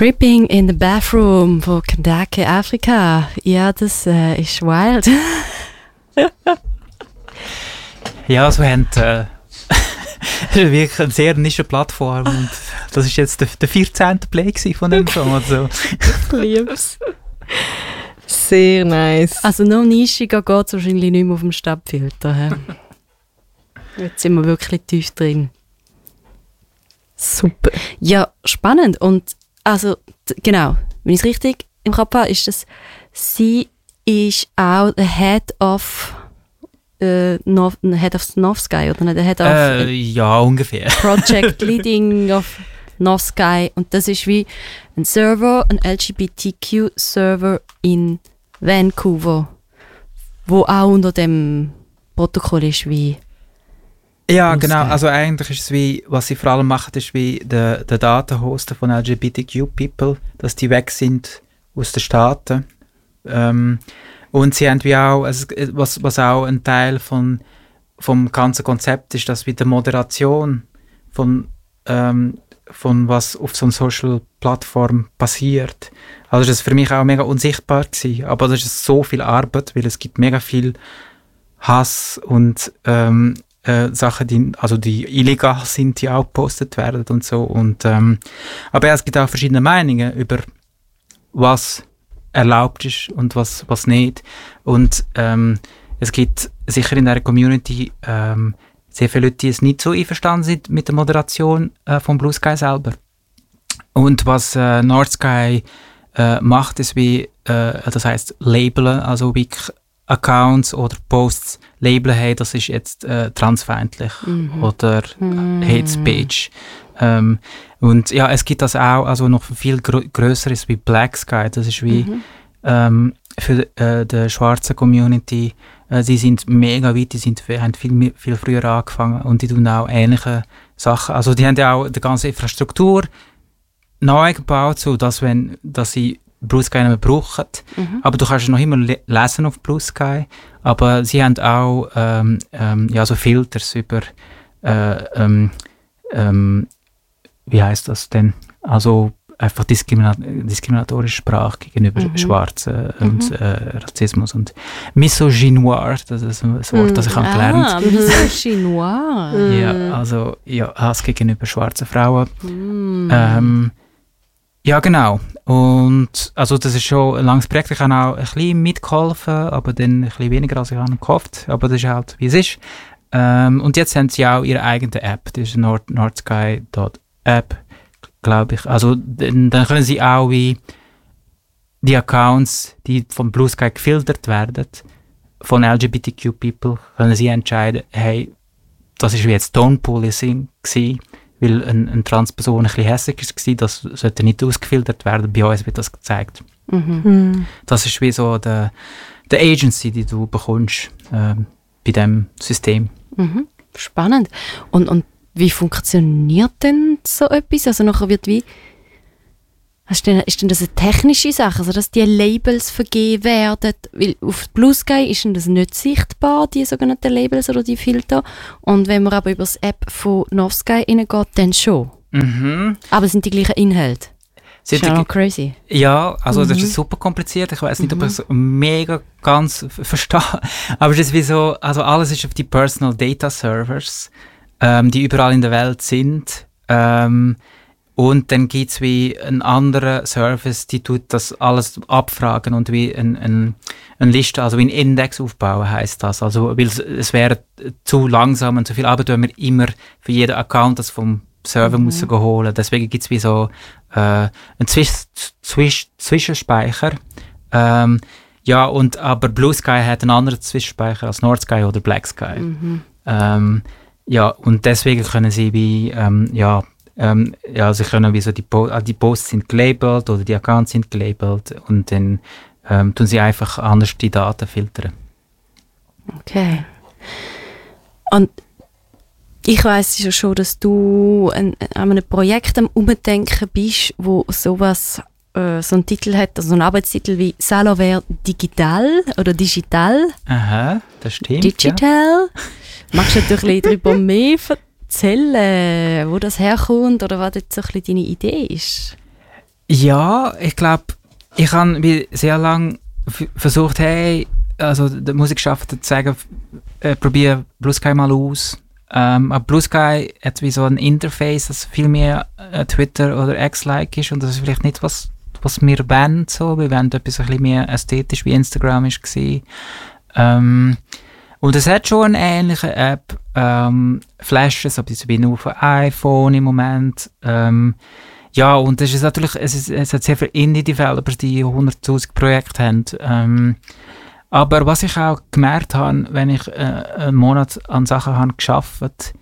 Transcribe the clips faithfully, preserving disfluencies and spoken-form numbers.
Creeping in the Bathroom von Kandake, Afrika. Ja, das äh, ist wild. Ja, so haben äh, wirklich eine sehr nische Plattform und das ist jetzt der, der vierzehnte Play von dem Song. Also. Ich lieb's. Sehr nice. Also noch nischiger geht es wahrscheinlich nicht mehr auf dem Stadtfilter. He? Jetzt sind wir wirklich tief drin. Super. Ja, spannend. Und also, d- genau, wenn ich es richtig im Kopf habe, ist das, sie ist auch the Head of äh, North, Head of North Sky, oder nicht? Der Head of Äh, ja, ungefähr. Project Leading of North Sky. Und das ist wie ein Server, ein L G B T Q-Server in Vancouver, wo auch unter dem Protokoll ist wie Ja, Blue genau. Sky. Also eigentlich ist es wie, was sie vor allem machen, ist wie der, der Datenhoster von L G B T Q-People, dass die weg sind aus den Staaten. Ähm, und sie haben wie auch, also was, was auch ein Teil von, vom ganzen Konzept ist, dass wie die Moderation von, ähm, von was auf so einer Social-Plattform passiert. Also das ist für mich auch mega unsichtbar gewesen, aber das ist so viel Arbeit, weil es gibt mega viel Hass und ähm, äh, Sachen, die, also die illegal sind, die auch gepostet werden und so. Und, ähm, aber ja, es gibt auch verschiedene Meinungen über was erlaubt ist und was, was nicht. Und ähm, es gibt sicher in der Community ähm, sehr viele Leute, die es nicht so einverstanden sind mit der Moderation äh, von Blue Sky selber. Und was äh, North Sky äh, macht, ist wie, äh, das heißt labeln, also wie Accounts oder Posts labeln, hey, das ist jetzt äh, transfeindlich Mhm. oder Mhm. Hate Speech. Ähm, und ja, es gibt das auch, also noch viel grö- grösseres wie Black Sky, das ist wie Mhm. ähm, für äh, die schwarze Community, äh, sie sind mega weit, die sind, haben viel, mi- viel früher angefangen und die tun auch ähnliche Sachen, also die haben ja auch die ganze Infrastruktur neu gebaut, so dass, wenn, dass sie Blue Sky nicht mehr brauchen, Mhm. aber du kannst noch immer le- lesen auf Blue Sky, aber sie haben auch ähm, ähm, ja, so Filters über äh, ähm, ähm, wie heißt das denn? Also einfach diskrimina- diskriminatorische Sprache gegenüber Mhm. Schwarzen und Mhm. äh, Rassismus und misogynoir, das ist ein Wort, das ich habe gelernt. Ah, Misogynoir. Ja, also ja, Hass gegenüber schwarzen Frauen. Mhm. Ähm, ja, genau. Und also das ist schon ein langes Projekt. Ich habe auch ein bisschen mitgeholfen, aber dann ein bisschen weniger, als ich habe gehofft. Aber das ist halt, wie es ist. Ähm, und jetzt haben sie auch ihre eigene App. Das ist nord- nordsky dot app, glaube ich. Also dann, dann können sie auch wie die Accounts, die von Blue Sky gefiltert werden, von L G B T Q-People, können sie entscheiden, hey, das ist wie jetzt Tone-Policing gewesen, weil eine, eine Transperson ein bisschen hässlich war, das sollte nicht ausgefiltert werden, bei uns wird das gezeigt. Mhm. Mhm. Das ist wie so der, der Agency, die du bekommst ähm, bei diesem System. Mhm. Spannend. Und, und wie funktioniert denn so etwas? Also nachher wird wie, hast du denn, ist denn das eine technische Sache, also dass die Labels vergeben werden? Weil auf Blue Sky ist denn das nicht sichtbar, die sogenannten Labels oder die Filter. Und wenn man aber über das App von North Sky reingeht, dann schon. Mhm. Aber es sind die gleichen Inhalte. Das ist Sind ja die- noch crazy. Ja, also das Mhm. ist super kompliziert. Ich weiß nicht, ob Mhm. ich es mega ganz f- verstehe. Aber es ist wie so, also alles ist auf die Personal Data Servers, ähm, die überall in der Welt sind. Ähm, und dann gibt es wie einen anderen Service, die tut das alles abfragen und wie ein, ein, eine Liste, also wie ein Index aufbauen heißt das. Also weil es, es wäre zu langsam und zu viel Arbeit, wenn wir immer für jeden Account das vom Server Mhm. müssen holen. Deswegen gibt es wie so äh, einen Zwisch Zwisch Zwischenspeicher. Ähm, ja, und aber Blue Sky hat einen anderen Zwischenspeicher als North Sky oder Black Sky. Mhm. Ähm, ja, und deswegen können sie wie, ähm, ja, ähm, ja, sie können wie so die, po die Posts sind gelabelt oder die Accounts sind gelabelt und dann ähm, tun sie einfach anders die Daten filtern. Okay. Und ich weiss ja schon, dass du an, an einem Projekt am Umdenken bist, wo sowas, äh, so einen Titel hat, also einen Arbeitstitel wie Salovere Digital oder Digital. Aha, das stimmt. Digital. Magst du natürlich ein bisschen darüber mehr erzählen, wo das herkommt oder was jetzt so ein bisschen deine Idee ist? Ja, ich glaube, ich habe sehr lange f- versucht, hey, also der Musikschaffende zu sagen, äh, probier Blue Sky mal aus. Ähm, aber Blue Sky hat wie so ein Interface, das viel mehr äh, Twitter oder X-like ist und das ist vielleicht nicht was, was wir wollen. So. Wir wollen etwas ein bisschen mehr ästhetisch, wie Instagram war. Ähm, und es hat schon eine ähnliche App, ähm, Flashes, aber ich bin nur auf iPhone im Moment. Ähm, ja, und es ist natürlich, es, ist, es hat sehr viele Indie-Developers, die hunderttausend Projekte haben. Ähm, aber was ich auch gemerkt habe, wenn ich äh, einen Monat an Sachen habe gearbeitet,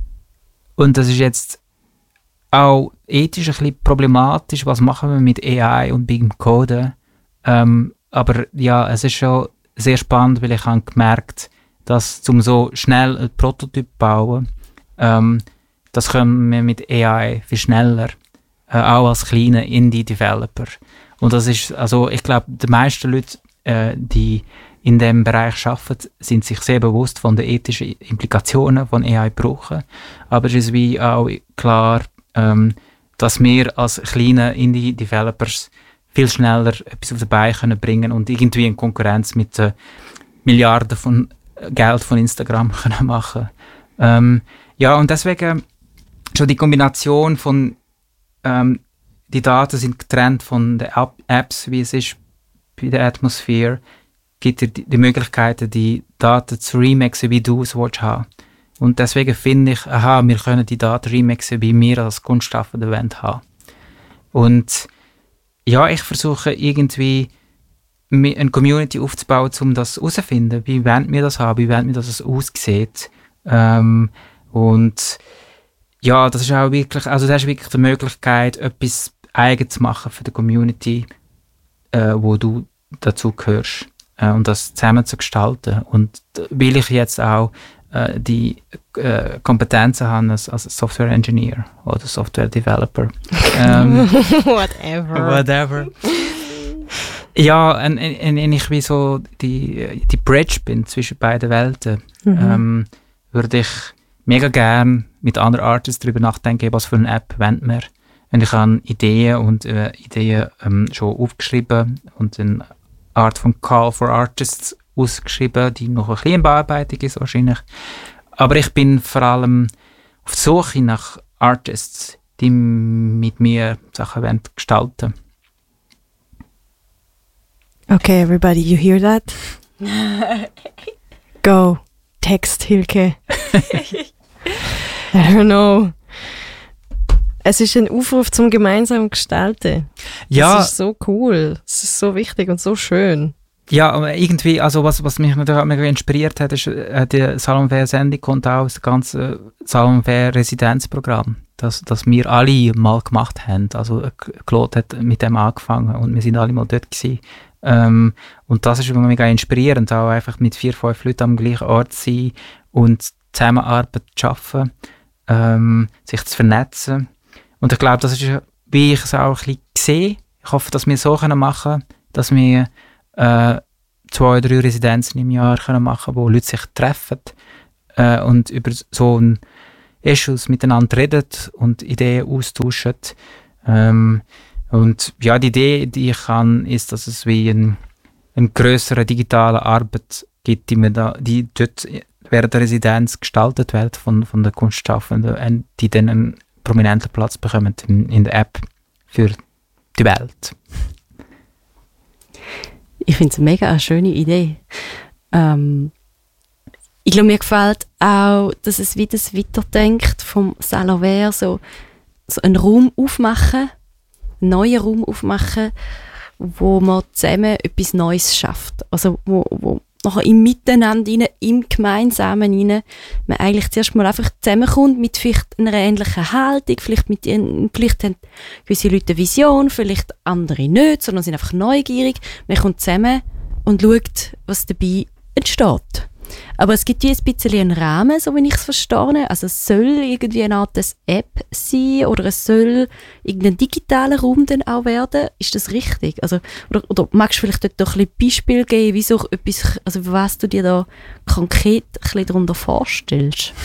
und das ist jetzt auch ethisch ein bisschen problematisch, was machen wir mit A I und beim Coden. Ähm, aber ja, es ist schon sehr spannend, weil ich habe gemerkt, dass zum so schnell ein Prototyp bauen, ähm, das können wir mit A I viel schneller, äh, auch als kleiner Indie-Developer. Und das ist, also ich glaube, die meisten Leute, äh, die in dem Bereich arbeiten, sind sich sehr bewusst von den ethischen Implikationen von A I brauchen. Aber es ist wie auch klar, ähm, dass wir als kleine Indie-Developers viel schneller etwas auf die Beine können bringen und irgendwie in Konkurrenz mit den Milliarden von Geld von Instagram können machen. Ähm, ja, und deswegen schon die Kombination von ähm, die Daten sind getrennt von den Apps, wie es ist bei der Atmosphere, gibt dir die, die Möglichkeiten, die Daten zu remixen, wie du es willst haben. Und deswegen finde ich, aha, wir können die Daten remixen, wie wir als Kunstschaffende wollen haben. Und ja, ich versuche irgendwie eine Community aufzubauen, um das herauszufinden. Wie wollen wir das haben? Wie wollen wir, dass es aussieht? Ähm, und ja, das ist auch wirklich, also das ist wirklich die Möglichkeit, etwas eigen zu machen für die Community, äh, wo du dazu gehörst, äh, und das zusammen zu gestalten. Und weil ich jetzt auch äh, die äh, Kompetenzen habe als, als Software Engineer oder Software Developer. ähm, Whatever. Whatever. Ja, und, und, und ich wie so die, die Bridge bin zwischen beiden Welten, mhm. ähm, würde ich mega gern mit anderen Artists darüber nachdenken, was für eine App wollen wir. Und ich habe Ideen und äh, Ideen ähm, schon aufgeschrieben und eine Art von Call for Artists ausgeschrieben, die noch ein bisschen in Bearbeitung ist wahrscheinlich. Aber ich bin vor allem auf der Suche nach Artists, die mit mir Sachen wollen gestalten. Okay, everybody, you hear that? Go, text Hilke. I don't know. Es ist ein Aufruf zum gemeinsamen Gestalten. Ja. Das ist so cool. Es ist so wichtig und so schön. Ja, aber irgendwie, also was, was mich natürlich mega inspiriert hat, ist äh, die Salonfair-Sendung kommt auch aus dem ganzen Salonfair-Residenzprogramm, das, das wir alle mal gemacht haben. Also Claude hat mit dem angefangen und wir sind alle mal dort gewesen. Ähm, und das ist immer mega inspirierend, auch einfach mit vier, fünf Leuten am gleichen Ort zu sein und Zusammenarbeit zu schaffen, ähm, sich zu vernetzen. Und ich glaube, das ist, wie ich es auch ein bisschen sehe. Ich hoffe, dass wir so können machen, dass wir äh, zwei, drei Residenzen im Jahr können machen, wo Leute sich treffen äh, und über so ein Issues miteinander reden und Ideen austauschen. Ähm, Und ja, die Idee, die ich habe, ist, dass es wie ein, eine grössere digitale Arbeit gibt, die, man da, die dort während der Residenz gestaltet wird von, von den Kunstschaffenden und die dann einen prominenten Platz bekommen in, in der App für die Welt. Ich finde es eine mega schöne Idee. Ähm, ich glaube, mir gefällt auch, dass es wie das weiterdenkt vom Salonfair, so, so einen Raum aufmachen, einen neuen Raum aufmachen, wo man zusammen etwas Neues schafft. Also wo, wo nachher im Miteinander, rein, im Gemeinsamen rein, man eigentlich zuerst mal einfach zusammenkommt mit vielleicht einer ähnlichen Haltung, vielleicht, mit, vielleicht haben gewisse Leute eine Vision, vielleicht andere nicht, sondern sind einfach neugierig. Man kommt zusammen und schaut, was dabei entsteht. Aber es gibt hier ein bisschen einen Rahmen, so wie ich es verstehe. Also es soll irgendwie eine Art App sein oder es soll irgendein digitaler Raum dann auch werden. Ist das richtig? Also, oder, oder magst du vielleicht dort doch ein bisschen Beispiel geben, wie so etwas, also was du dir da konkret ein bisschen darunter vorstellst?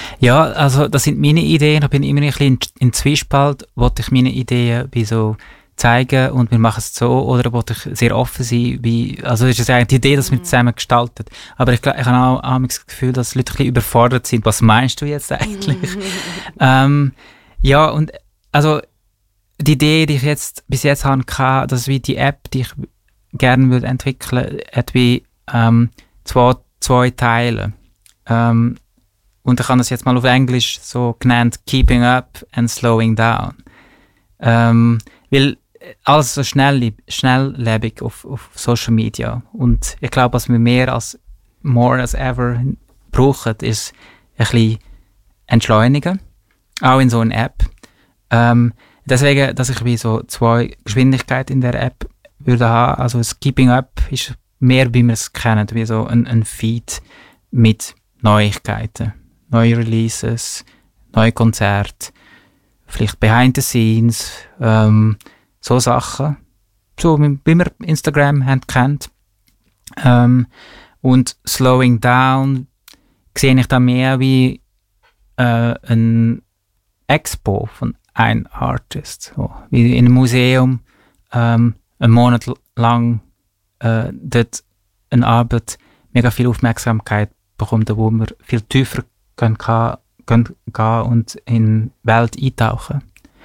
Ja, also das sind meine Ideen. Ich bin immer ein bisschen in, in Zwiespalt, wollte ich meine Ideen wie so zeigen und wir machen es so, oder will ich sehr offen sein, wie, also ist es eigentlich die Idee, dass wir zusammen gestalten. Aber ich, ich habe auch, auch das Gefühl, dass Leute ein bisschen überfordert sind. Was meinst du jetzt eigentlich? ähm, ja, und also die Idee, die ich jetzt bis jetzt hatte, dass wie die App, die ich gerne würde entwickeln, hat wie ähm, zwei, zwei Teile. Ähm, und ich habe das jetzt mal auf Englisch so genannt, Keeping Up and Slowing Down. Ähm, weil alles so schnell, schnelllebig auf, auf Social Media. Und ich glaube, was wir mehr als more as ever brauchen, ist ein bisschen entschleunigen. Auch in so einer App. Ähm, deswegen, dass ich wie so zwei Geschwindigkeiten in der App würde haben. Also das Keeping Up ist mehr, wie wir es kennen, wie so ein, ein Feed mit Neuigkeiten. Neue Releases, neue Konzerte, vielleicht Behind the Scenes, ähm, so Sachen, so wie wir Instagram haben kennt. Ähm, und Slowing Down sehe ich da mehr wie äh, ein Expo von einem Artist, so, wie in einem Museum ähm, einen Monat lang äh, dort eine Arbeit mega viel Aufmerksamkeit bekommt, wo wir viel tiefer können, können gehen und in die Welt eintauchen.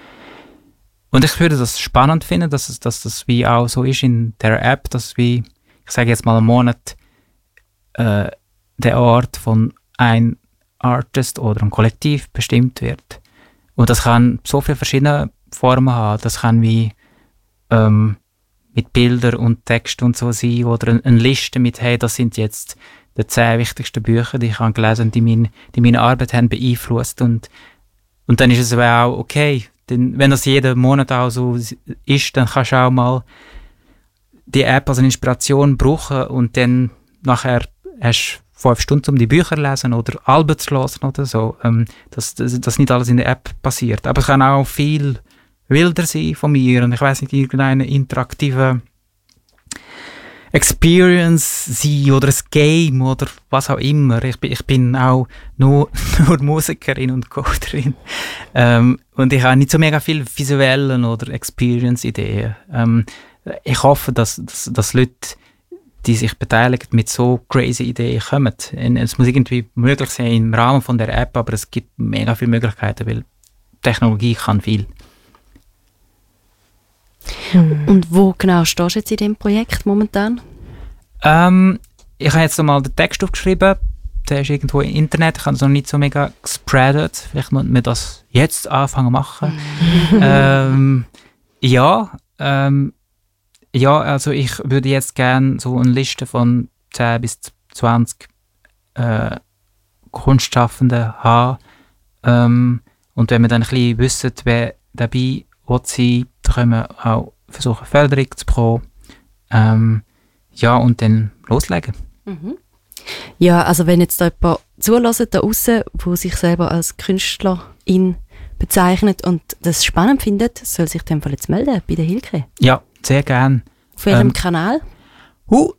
Und ich würde das spannend finden, dass, es, dass das wie auch so ist in der App, dass wie, ich sage jetzt mal einen Monat, äh, der Ort von einem Artist oder einem Kollektiv bestimmt wird. Und das kann so viele verschiedene Formen haben. Das kann wie ähm, mit Bildern und Text und so sein oder eine, eine Liste mit, hey, das sind jetzt die zehn wichtigsten Bücher, die ich habe gelesen, die, mein, die meine Arbeit haben beeinflusst. Und, und dann ist es auch okay. Denn wenn das jeden Monat auch so ist, dann kannst du auch mal die App als Inspiration brauchen und dann nachher hast du fünf Stunden, um die Bücher zu lesen oder Alben zu hören oder so. Ähm, dass, dass, dass nicht alles in der App passiert. Aber es kann auch viel wilder sein von mir und ich weiss nicht, irgendeine interaktive Experience sein oder ein Game oder was auch immer. Ich bin, ich bin auch nur, nur Musikerin und Coderin. Ähm, und ich habe nicht so mega viele visuelle oder Experience-Ideen. Ähm, ich hoffe, dass, dass, dass Leute, die sich beteiligen, mit so crazy Ideen kommen. Und es muss irgendwie möglich sein im Rahmen von der App, aber es gibt mega viele Möglichkeiten, weil Technologie kann viel. Und wo genau stehst du jetzt in diesem Projekt momentan? Ähm, ich habe jetzt nochmal den Text aufgeschrieben. Der ist irgendwo im Internet. Ich habe es noch nicht so mega gespreadet. Vielleicht müssen wir das jetzt anfangen zu machen. ähm, ja, ähm, ja, also ich würde jetzt gerne so eine Liste von zehn bis zwanzig äh, Kunstschaffenden haben. Ähm, und wenn wir dann ein bisschen wissen, wer dabei will sein, dann können wir auch versuchen, Förderung zu bekommen. Ähm, ja, und dann loslegen. Mhm. Ja, also wenn jetzt da jemand zuhört da draussen, der sich selber als Künstlerin bezeichnet und das spannend findet, soll sich in dem Fall jetzt melden bei der Hilke. Ja, sehr gern. Auf welchem ähm, Kanal? Uh.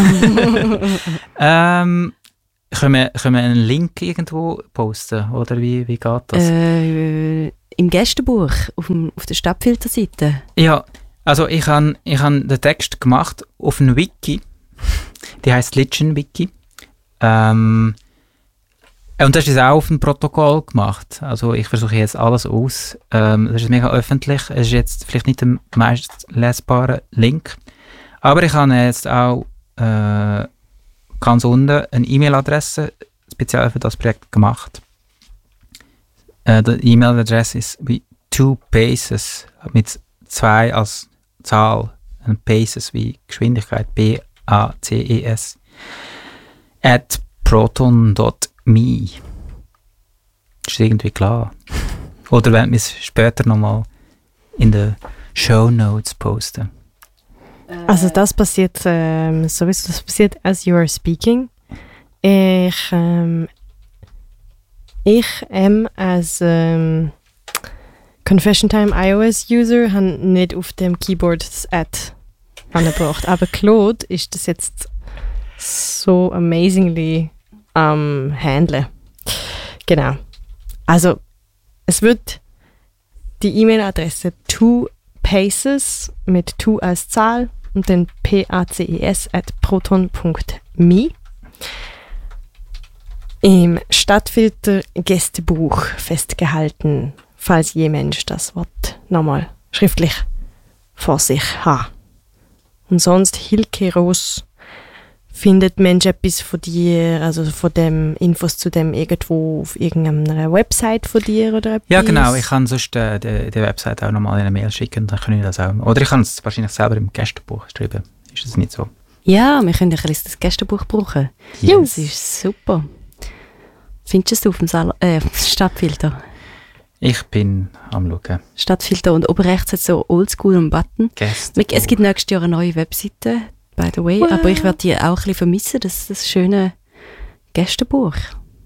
ähm, können, wir, können wir einen Link irgendwo posten? Oder wie, wie geht das? Äh, Im Gästebuch, auf, dem, auf der Stadtfilterseite. Ja, also ich habe ich han den Text gemacht auf einem Wiki. Die heisst Litschen Wiki. Ähm, und das ist auch auf dem Protokoll gemacht. Also ich versuche jetzt alles aus. Ähm, das ist mega öffentlich. Es ist jetzt vielleicht nicht der meist lesbare Link. Aber ich habe jetzt auch äh, ganz unten eine E-Mail-Adresse speziell für das Projekt gemacht. Äh, die E-Mail-Adresse ist wie two paces mit zwei als Zahl. Und paces wie Geschwindigkeit, B A C E S. at proton dot me. Ist irgendwie klar. Oder werden wir es später nochmal in den Show Notes posten? Also das passiert ähm, sowieso, das passiert as you are speaking. Ich, ähm, ich ähm, als ähm, Confession Time iOS User habe nicht auf dem Keyboard das Ad angebracht. Aber Claude ist das jetzt so amazingly am um, handeln. Genau. Also es wird die E-Mail-Adresse two paces mit two als Zahl und dann P-A-C-E-S at proton punkt me. Im Stadtfilter Gästebuch festgehalten, falls je Mensch das Wort nochmal schriftlich vor sich hat. Und sonst, Hilke Ross, findet Mensch etwas von dir, also von dem Infos zu dem irgendwo auf irgendeiner Website von dir oder etwas? Ja, genau. Ich kann sonst äh, die, die Website auch nochmal in eine Mail schicken, dann kann ich das auch. Oder ich kann es wahrscheinlich selber im Gästebuch schreiben. Ist das nicht so? Ja, wir können ein bisschen das Gästebuch brauchen. Yes. Ja, das ist super. Findest du es auf dem Sal- äh, Stadtfilter? Ich bin am Schauen. Stadtfilter und oben rechts hat es so oldschool einen Button. Gästebuch. Es gibt nächstes Jahr eine neue Webseite, by the way, Wow. aber ich werde die auch ein bisschen vermissen, das, das schöne Gästebuch.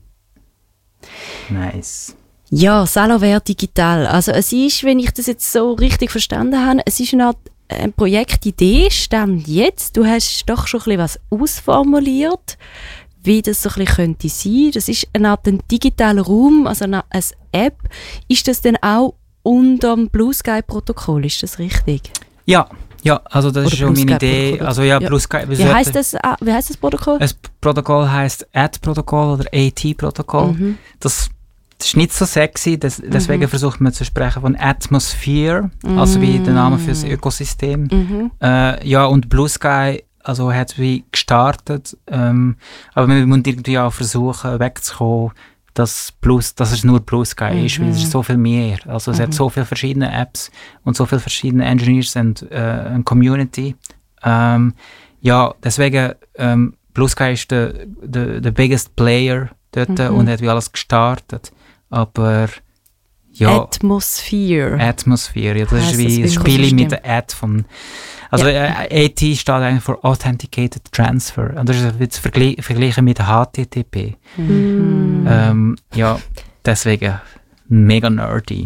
Nice. Ja, Salovert digital. Also es ist, wenn ich das jetzt so richtig verstanden habe, es ist eine Art äh, Projektidee, stand jetzt. Du hast doch schon ein bisschen was ausformuliert, wie das so ein bisschen könnte sein. Das ist eine Art ein digitaler Raum, also eine, eine App. Ist das denn auch unter dem Blue Sky Protokoll? Ist das richtig? Ja, ja, also das Oder ist schon Blue meine Sky Idee. Protokoll. Also ja, Ja. Blue Sky. Wie heißt das, ah, wie heißt das Protokoll? Das Protokoll heisst A T-Protokoll oder A T-Protokoll. Mhm. Das, das ist nicht so sexy, das, deswegen Mhm. versucht man zu sprechen von Atmosphere, also wie der Name für das Ökosystem. Mhm. Äh, ja, und Blue Sky, also hat wie gestartet, ähm, aber wir müssen irgendwie auch versuchen, wegzukommen, dass, Blue, dass es nur Blue Sky Mhm. ist, weil es ist so viel mehr. Also es Mhm. hat so viele verschiedene Apps und so viele verschiedene Engineers und äh, eine Community. Ähm, ja, deswegen, ähm, Blue Sky ist der the, the biggest player dort Mhm. und hat wie alles gestartet. Aber ja, Atmosphere. Atmosphere, ja, das Heisst ist wie das ein Spiel Ökosystem. mit der Ad von. Also Ja. äh, A T steht eigentlich für Authenticated Transfer. Und das ist ein zu vergl- vergleichen mit H T T P. Mhm. Ähm, ja, deswegen mega nerdy.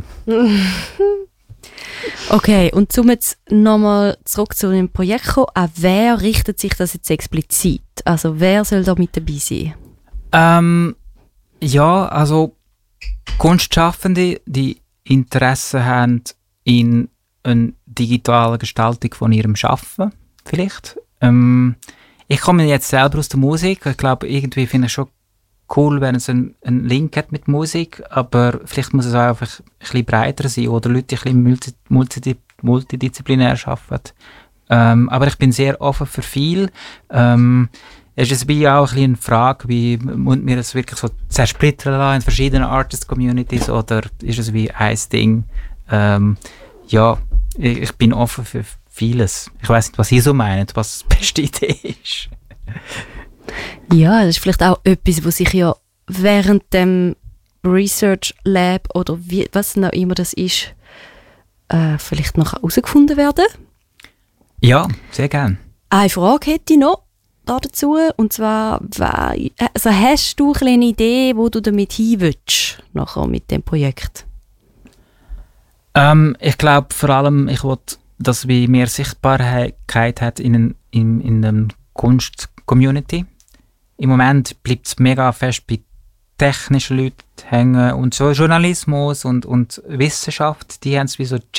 Okay, und um jetzt nochmal zurück zu dem Projekt kommen, an wer richtet sich das jetzt explizit? Also wer soll da mit dabei sein? Ähm, ja, also Kunstschaffende, die Interesse haben in einer digitalen Gestaltung von ihrem Schaffen, vielleicht. Ähm, ich komme jetzt selber aus der Musik. Ich glaube, irgendwie finde ich schon cool, wenn es einen, einen Link hat mit Musik, aber vielleicht muss es auch einfach ein bisschen breiter sein oder Leute, die ein bisschen multi, multi, multidisziplinär arbeiten. Ähm, aber ich bin sehr offen für viel. Ähm, es ist wie auch ein bisschen eine Frage, wie muss mir das wirklich so zersplittern lassen in verschiedenen Artist-Communities oder ist es wie ein Ding? Ähm, ja, ich, ich bin offen für vieles. Ich weiß nicht, was ihr so meint, was die beste Idee ist. Ja, das ist vielleicht auch etwas, was sich ja während dem Research Lab oder wie, was noch immer das ist, äh, vielleicht noch herausgefunden werden. Ja, sehr gern. Eine Frage hätte ich noch da dazu, und zwar, we- also hast du eine kleine Idee, wo du damit hin willst, nachher mit dem Projekt? Ähm, ich glaube vor allem, ich will, dass wir mehr Sichtbarkeit hat in, ein, in, in der Kunst-Community. Im Moment bleibt es mega fest bei technischen Leuten hängen und so Journalismus und, und Wissenschaft, die haben es wie so